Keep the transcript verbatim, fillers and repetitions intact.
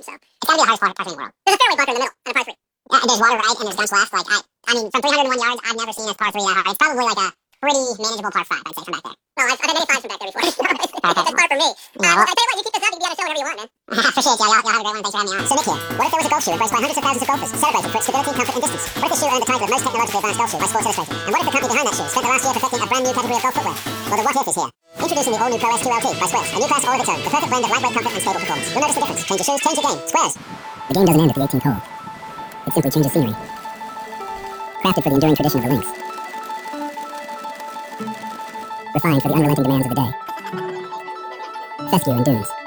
so it's gotta be the hardest par, par three in the world. There's a fairway bunker in the middle and a par three. Yeah, and there's water right and there's dumps left. Like I, I mean, from three hundred one yards, I've never seen this par three that hard. It's probably like a pretty manageable par five, I'd say, from back there. Well, I've, I've had many fives from back there before. That's far from me. Uh, well, I tell you what, you keep this up, you can be on the show whenever you want, man. Appreciate you. Y'all, y'all have a great one. Thanks for having me on. So Nick here. What if there was a golf shoe replaced by hundreds of thousands of golfers, celebrated for its stability, comfort, and distance? What if the shoe earned the title of most technologically advanced golf shoe by Sports Illustrated? And what if the company behind that shoe spent the last year perfecting a brand new category of golf footwear? Well, the what if is here. Introducing the all-new Pro S two L T by Squares, a new class all of its own, the perfect blend of lightweight comfort and stable performance. You'll notice the difference. Change your shoes, change your game. Squares. The game doesn't end at the eighteenth hole. It simply changes scenery. Crafted for the enduring tradition of the links. Refined for the unrelenting demands of the day. Fescue and dunes.